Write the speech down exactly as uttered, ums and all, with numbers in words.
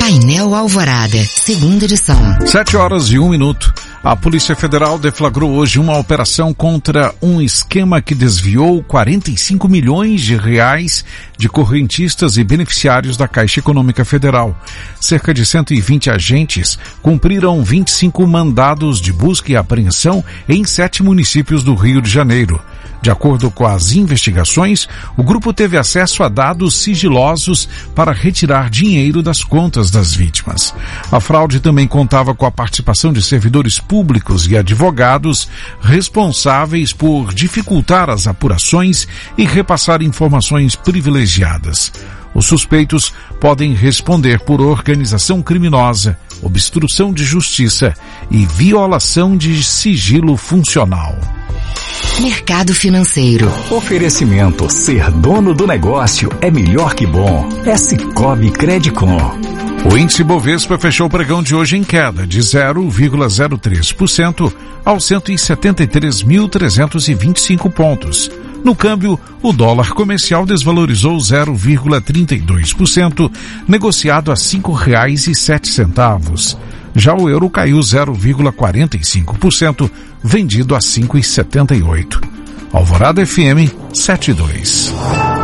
Painel Alvorada, segunda edição. Sete horas e um minuto. A Polícia Federal deflagrou hoje uma operação contra um esquema que desviou quarenta e cinco milhões de reais de correntistas e beneficiários da Caixa Econômica Federal. Cerca de cento e vinte agentes cumpriram vinte e cinco mandados de busca e apreensão em sete municípios do Rio de Janeiro. De acordo com as investigações, o grupo teve acesso a dados sigilosos para retirar dinheiro das contas das vítimas. A fraude também contava com a participação de servidores públicos e advogados responsáveis por dificultar as apurações e repassar informações privilegiadas. Os suspeitos podem responder por organização criminosa, obstrução de justiça e violação de sigilo funcional. Mercado financeiro. Oferecimento: ser dono do negócio é melhor que bom. É Sicoob Credicom. O índice Bovespa fechou o pregão de hoje em queda de zero vírgula zero três por cento aos cento e setenta e três mil trezentos e vinte e cinco pontos. No câmbio, o dólar comercial desvalorizou zero vírgula trinta e dois por cento, negociado a cinco reais e sete centavos. Já o euro caiu zero vírgula quarenta e cinco por cento, vendido a cinco reais e setenta e oito centavos. Alvorada F M setenta e dois.